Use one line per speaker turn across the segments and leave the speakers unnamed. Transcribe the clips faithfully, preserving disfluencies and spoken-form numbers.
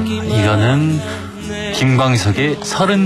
이거는 김광석의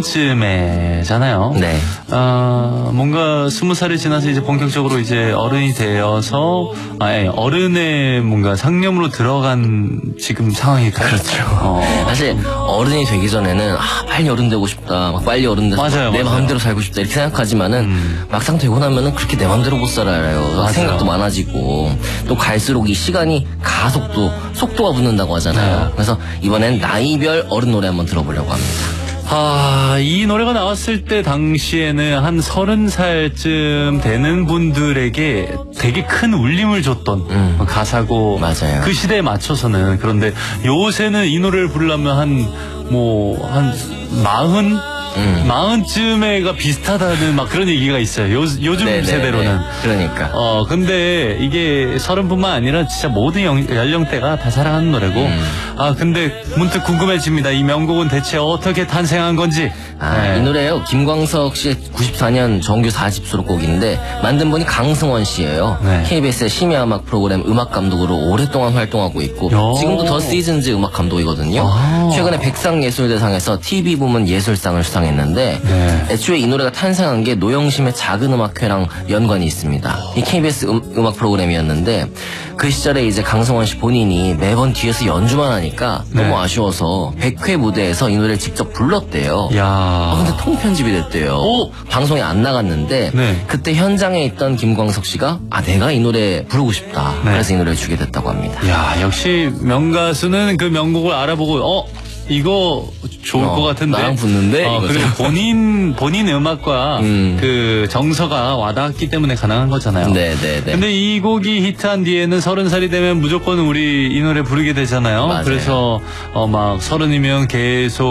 서른쯤에잖아요.
네.
어, 뭔가 스무 살이 지나서 이제 본격적으로 이제 어른이 되어서, 아니, 어른의 뭔가 상념으로 들어간 지금 상황일까요?
그렇죠.
어.
사실 어른이 되기 전에는 아, 빨리 어른 되고 싶다, 막 빨리 어른 돼서
맞아요,
내
맞아요.
마음대로 살고 싶다 이렇게 생각하지만은
음.
막상 되고 나면은 그렇게 내 마음대로 못 살아요.
맞아요.
생각도 많아지고 또 갈수록 이 시간이 가속도 속도가 붙는다고 하잖아요.
네.
그래서 이번엔 나이별 어른 노래 한번 들어보려고 합니다.
아, 이 노래가 나왔을 때 당시에는 한 서른 살쯤 되는 분들에게 되게 큰 울림을 줬던
음.
가사고.
맞아요.
그 시대에 맞춰서는. 그런데 요새는 이 노래를 부르려면 한, 뭐, 한, 마흔?
음.
마흔쯤에가 비슷하다는 막 그런 얘기가 있어요. 요, 요즘
네네네.
세대로는.
그러니까.
어, 근데 이게 서른뿐만 아니라 진짜 모든 영, 연령대가 다 사랑하는 노래고.
음.
아, 근데 문득 궁금해집니다. 이 명곡은 대체 어떻게 탄생한 건지.
아,
네.
이 노래요. 김광석 씨의 구십사 년 정규 사 집 수록곡인데 만든 분이 강승원 씨예요.
네.
케이비에스의 심야 음악 프로그램 음악 감독으로 오랫동안 활동하고 있고
요.
지금도 더 시즌즈 음악 감독이거든요.
아.
최근에 백상예술대상에서 티비 부문 예술상을 수상했는데
네.
애초에 이 노래가 탄생한 게 노영심의 작은 음악회랑 연관이 있습니다. 이 케이비에스 음, 음악 프로그램이었는데 그 시절에 이제 강승원 씨 본인이 매번 뒤에서 연주만 하니까
네.
너무 아쉬워서 백 회 무대에서 이 노래를 직접 불렀대요.
야.
아, 근데 통편집이 됐대요.
오!
방송에 안 나갔는데
네.
그때 현장에 있던 김광석 씨가 아 내가 이 노래 부르고 싶다.
네.
그래서 이 노래를 주게 됐다고 합니다.
야, 역시 명가수는 그 명곡을 알아보고, 어, 이거 좋을
어,
것 같은데.
나랑 붙는데?
어,
이거죠.
그리고 본인, 본인 음악과
음.
그 정서가 와닿았기 때문에 가능한 거잖아요.
네네네.
근데 이 곡이 히트한 뒤에는 서른 살이 되면 무조건 우리 이 노래 부르게 되잖아요.
맞아요.
그래서, 어, 막 서른이면 계속